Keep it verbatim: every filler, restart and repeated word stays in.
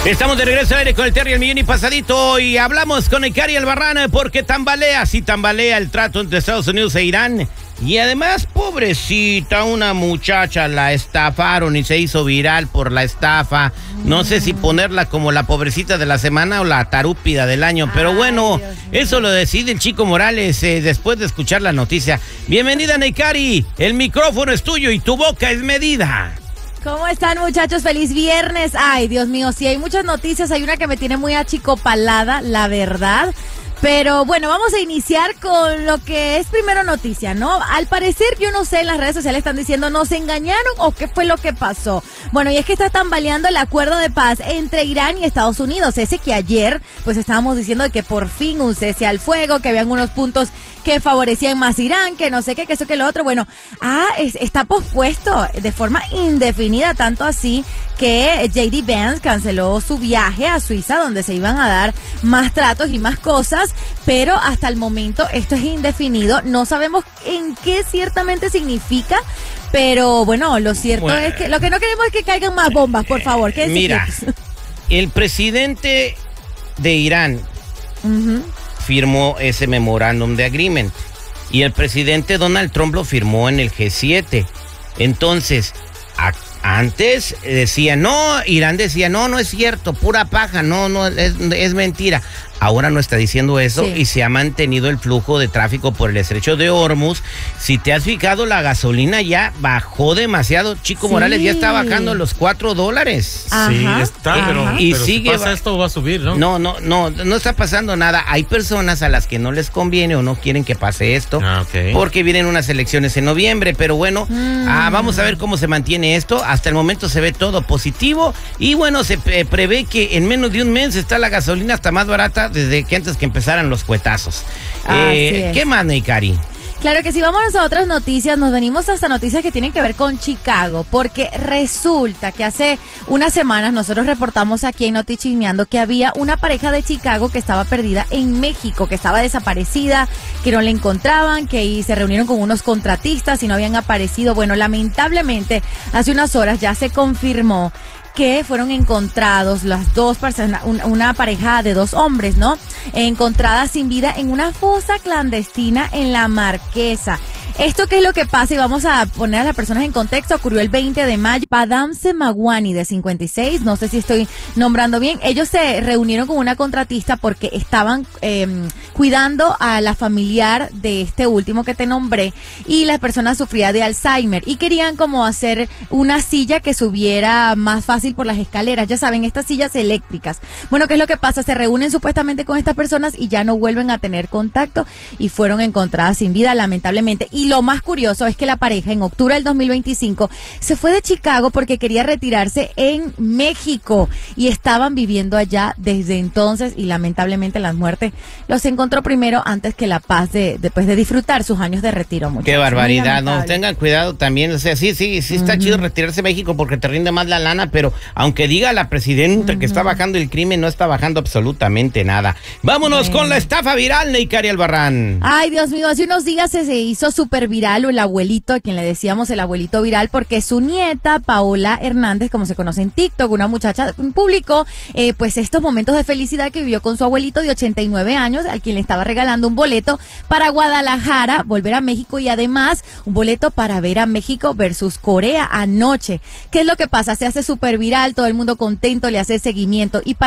Estamos de regreso a aire con el Terry el Millón y pasadito y hablamos con Neikari Albarrán porque tambalea, sí tambalea el trato entre Estados Unidos e Irán. Y además, pobrecita, una muchacha la estafaron y se hizo viral por la estafa. No sé si ponerla como la pobrecita de la semana o la tarúpida del año. Pero bueno, eso lo decide el Chico Morales eh, después de escuchar la noticia. Bienvenida, Neikari. El micrófono es tuyo y tu boca es medida. ¿Cómo están, muchachos? ¡Feliz viernes! Ay, Dios mío, sí, hay muchas noticias. Hay una que me tiene muy achicopalada, la verdad. Pero bueno, vamos a iniciar con lo que es primero noticia, ¿no? Al parecer, yo no sé, en las redes sociales están diciendo, ¿nos engañaron o qué fue lo que pasó? Bueno, y es que está tambaleando el acuerdo de paz entre Irán y Estados Unidos. Ese que ayer, pues estábamos diciendo de que por fin un cese al fuego, que habían unos puntos que favorecían más Irán, que no sé qué, que eso, que lo otro. Bueno, ah, es, está pospuesto de forma indefinida, tanto así que J D Vance canceló su viaje a Suiza, donde se iban a dar más tratos y más cosas, pero hasta el momento esto es indefinido. No sabemos en qué ciertamente significa, pero bueno, lo cierto bueno, es que lo que no queremos es que caigan más bombas, por favor. ¿Qué mira, el presidente de Irán uh-huh. firmó ese memorándum de agreement y el presidente Donald Trump lo firmó en el G siete. Entonces, a, antes decía, no, Irán decía, no, no es cierto, pura paja, no, no, es, es mentira. Ahora no está diciendo eso sí. Y se ha mantenido el flujo de tráfico por el estrecho de Hormuz. Si te has fijado, la gasolina ya bajó demasiado. Chico sí. Morales ya está bajando los cuatro dólares. Ajá. Sí, está, Ajá. pero, y pero sigue, si pasa esto va a subir, ¿no? No, no, no, no está pasando nada. Hay personas a las que no les conviene o no quieren que pase esto. Ah, okay. Porque vienen unas elecciones en noviembre. Pero bueno, mm. ah, vamos a ver cómo se mantiene esto. Hasta el momento se ve todo positivo. Y bueno, se eh, prevé que en menos de un mes está la gasolina hasta más barata desde que antes que empezaran los cuetazos. Eh, ¿Qué más, Neikari? Claro que sí, vámonos a otras noticias. Nos venimos hasta noticias que tienen que ver con Chicago, porque resulta que hace unas semanas nosotros reportamos aquí en Noti Chismeando que había una pareja de Chicago que estaba perdida en México, que estaba desaparecida, que no la encontraban, que se reunieron con unos contratistas y no habían aparecido. Bueno, lamentablemente, hace unas horas ya se confirmó que fueron encontrados las dos personas, una, una pareja de dos hombres, ¿no? Encontradas sin vida en una fosa clandestina en La Marquesa. ¿Esto qué es lo que pasa? Y vamos a poner a las personas en contexto. Ocurrió el veinte de mayo. Padam Semagwani, de cincuenta y seis, no sé si estoy nombrando bien. Ellos se reunieron con una contratista porque estaban eh, cuidando a la familiar de este último que te nombré y la persona sufría de Alzheimer y querían como hacer una silla que subiera más fácil por las escaleras. Ya saben, estas sillas eléctricas. Bueno, ¿qué es lo que pasa? Se reúnen supuestamente con estas personas y ya no vuelven a tener contacto y fueron encontradas sin vida, lamentablemente. Y lo más curioso es que la pareja en octubre del dos mil veinticinco se fue de Chicago porque quería retirarse en México y estaban viviendo allá desde entonces y lamentablemente la muerte los encontró primero antes que la paz de después de disfrutar sus años de retiro. Muchachos. Qué barbaridad, no, tengan cuidado también, o sea, sí, sí, sí está uh-huh. chido retirarse a México porque te rinde más la lana, pero aunque diga la presidenta uh-huh. que está bajando el crimen, no está bajando absolutamente nada. Vámonos bueno. con la estafa viral, Neikari Albarrán. Ay, Dios mío, hace unos días se, se hizo súper viral o el abuelito, a quien le decíamos el abuelito viral, porque su nieta, Paola Hernández, como se conoce en TikTok, una muchacha, publicó eh, pues estos momentos de felicidad que vivió con su abuelito de ochenta y nueve años, al quien le estaba regalando un boleto para Guadalajara, volver a México y además un boleto para ver a México versus Corea anoche. ¿Qué es lo que pasa? Se hace súper viral, todo el mundo contento, le hace seguimiento y para